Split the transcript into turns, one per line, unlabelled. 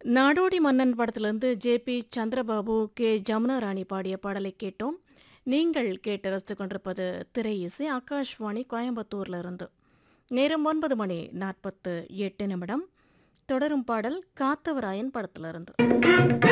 நாடோடி மன்னன் படத்திலிருந்து JP. Chandrababu, K. Jamuna ராணி பாடிய பாடலை கேட்டோம். நீங்கள் கேட்டு ரசித்துக் கொண்டிருப்பது திரை இசை ஆகாஷ்வாணி கோயம்புத்தூர்ல இருந்து. நேரம் 9:48 தொடரும் பாடல் காத்தவராயன் படத்திலிருந்து.